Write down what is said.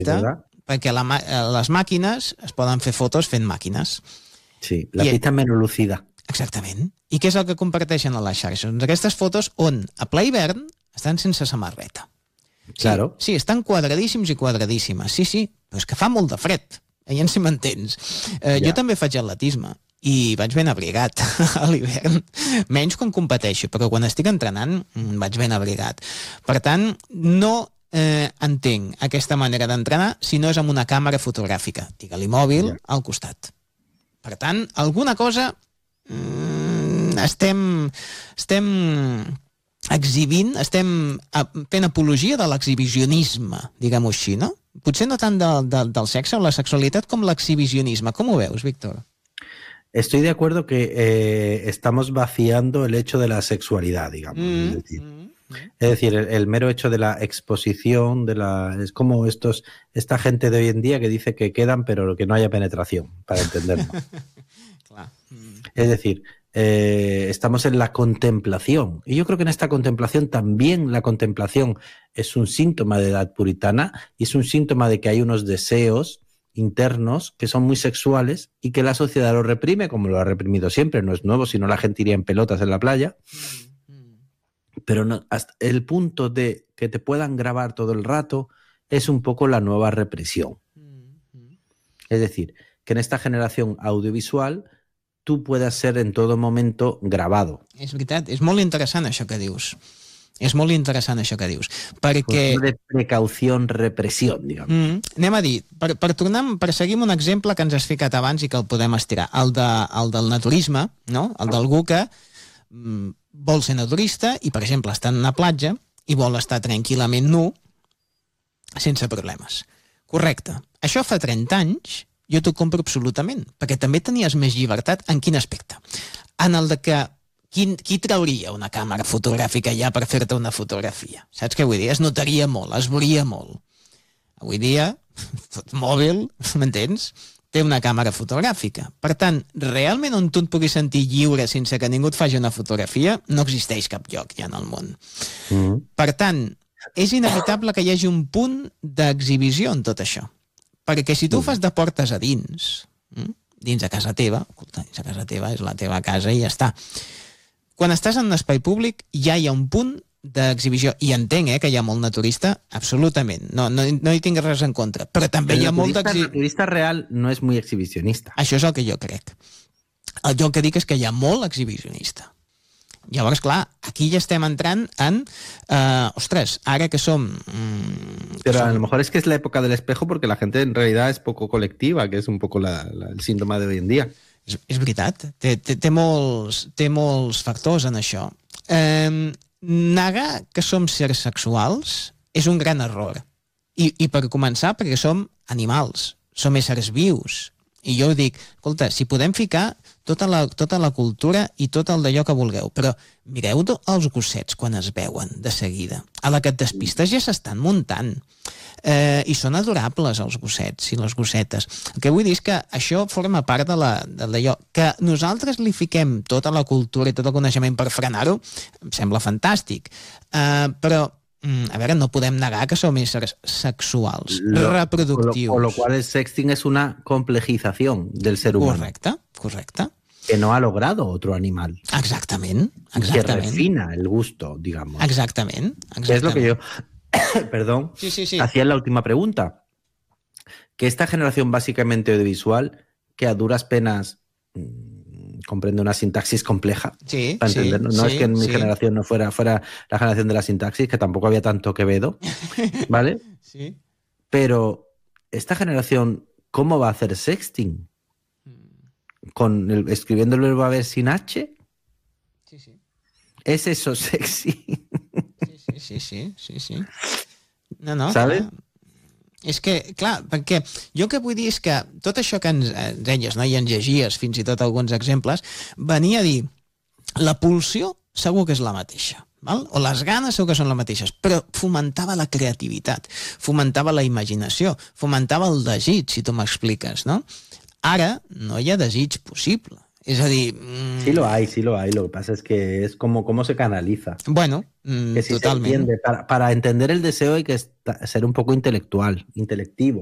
¿verdad? Perquè les màquines es poden fer fotos fent màquines. Sí, la pista menys lucida. Exactament. I què és el que comparteixen a les xarxes? Doncs aquestes fotos on a ple hivern estan sense samarreta. Claro. Sí, estan quadradíssims i quadradíssimes. Sí, però és que fa molt de fred. Ja ens hi m'entens. Jo també faig atletisme i vaig ben abrigat a l'hivern. Menys quan competeixo, però quan estic entrenant vaig ben abrigat. Per tant, no entenc aquesta manera d'entrenar si no és amb una càmera fotogràfica, digue-li mòbil, al costat. Per tant, alguna cosa estem exhibint, estem fent apologia de l'exhibicionisme, diguem-ho així, no? Potser no tant del sexe o la sexualitat com l'exhibicionisme. Com ho veus, Víctor? Estoy de acuerdo que estamos vaciando el hecho de la sexualidad, digamos. Es decir, el mero hecho de la exposición, es como esta gente de hoy en día que dice que quedan pero que no haya penetración, para entenderlo. Es decir, estamos en la contemplación. Y yo creo que en esta contemplación también la contemplación es un síntoma de edad puritana y es un síntoma de que hay unos deseos internos que son muy sexuales y que la sociedad lo reprime, como lo ha reprimido siempre. No es nuevo, si no la gente iría en pelotas en la playa. Pero no, hasta el punto de que te puedan grabar todo el rato es un poco la nueva represión. Es decir, que en esta generación audiovisual tu puedas ser en todo momento grabado. És veritat, és molt interessant això que dius. És molt interessant això que dius. Perquè... de precaució, repressió, diguem. Anem a dir, per seguir un exemple que ens has ficat abans i que el podem estirar. El del naturisme, no? El d'algú que vol ser naturista i, per exemple, està en una platja i vol estar tranquil·lament nu sense problemes. Correcte. Això fa 30 anys jo t'ho compro absolutament, perquè també tenies més llibertat. En quin aspecte? En el de que qui trauria una càmera fotogràfica ja per fer-te una fotografia? Saps què vull dir? Es notaria molt, es veuria molt. Avui dia, tot mòbil, m'entens? Té una càmera fotogràfica. Per tant, realment on tu et puguis sentir lliure sense que ningú et faci una fotografia, no existeix cap lloc ja en el món. Per tant, és inevitable que hi hagi un punt d'exhibició en tot això. Perquè si tu ho fas de portes a dins de casa teva, dins de casa teva és la teva casa i ja està. Quan estàs en un espai públic ja hi ha un punt d'exhibició, i entenc que hi ha molt naturista, absolutament, no hi tinc res en contra, però també hi ha molt d'exhibició. El naturista real no és muy exhibicionista. Això és el que jo crec. Jo el que dic és que hi ha molt exhibicionista. Llavors, clar, aquí ja estem entrant en... ostres, ara que som... Pero a lo mejor es que es la época del espejo porque la gente en realidad es poco colectiva, que es un poco el síntoma de hoy en día. És veritat, té molts factors en això. Negar que som sers sexuals és un gran error. I per començar, perquè som animals, som éssers vius. I jo dic, escolta, si podem ficar tota la cultura i tot el d'allò que vulgueu, però mireu els gossets quan es veuen de seguida. A la que et despistes ja s'estan muntant. I són adorables els gossets i les gossetes. El que vull dir és que això forma part d'allò. Que nosaltres li fiquem tota la cultura i tot el coneixement per frenar-ho, em sembla fantàstic. Però a veure, no podem negar que som éssers sexuals, reproductius. Con lo cual el sexting es una complejización del ser humano. Correcte. Que no ha logrado otro animal. Exactament. Que refina el gusto, digamos. Exactament. Es lo que yo, perdón, sí. hacía en la última pregunta. Que esta generación básicamente audiovisual, que a duras penas comprende una sintaxis compleja, para entenderlo. No es que en mi generación no fuera la generación de la sintaxis, que tampoco había tanto Quevedo, ¿vale? Sí. Pero esta generación, ¿cómo va a hacer sexting? ¿Escribiendo el verbo haber sin H? Sí. ¿Es eso sexy? Sí. No. ¿Sabes? És que, clar, perquè jo que vull dir és que tot això que ens deies, no? I ens llegies fins i tot alguns exemples, venia a dir, la pulsió segur que és la mateixa, val? O les ganes segur que són les mateixes, però fomentava la creativitat, fomentava la imaginació, fomentava el desig, si tu m'expliques, no? Ara no hi ha desig possible. És a dir... Sí lo hay. Lo que pasa es que es como cómo se canaliza. Bueno, que si totalment. se entiende, para entender el deseo hay que ser un poco intelectivo.